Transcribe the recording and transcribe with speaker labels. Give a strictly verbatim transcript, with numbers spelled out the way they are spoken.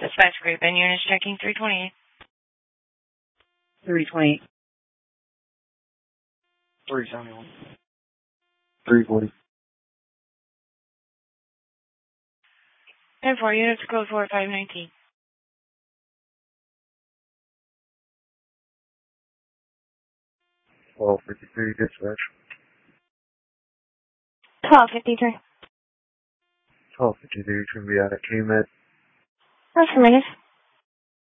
Speaker 1: Dispatch group and units checking three twenty-eight.
Speaker 2: three twenty-eight.
Speaker 3: three seventy-one. three forty.
Speaker 1: ten four, units code four five nineteen.
Speaker 3: twelve fifty-three, dispatch.
Speaker 1: twelve fifty-three.
Speaker 3: twelve fifty-three, should be out at K-Med.
Speaker 1: Affirmative.